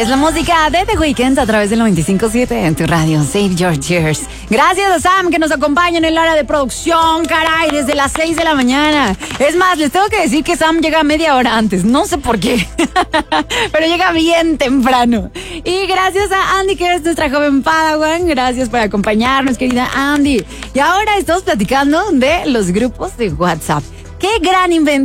Es la música de The Weeknd a través del 95.7 en tu radio. Save Your Tears. Gracias a Sam que nos acompaña en el área de producción, caray, desde las 6 de la mañana. Es más, les tengo que decir que Sam llega media hora antes. No sé por qué, pero llega bien temprano. Y gracias a Andy, que es nuestra joven Padawan. Gracias por acompañarnos, querida Andy. Y ahora estamos platicando de los grupos de WhatsApp. ¡Qué gran invento!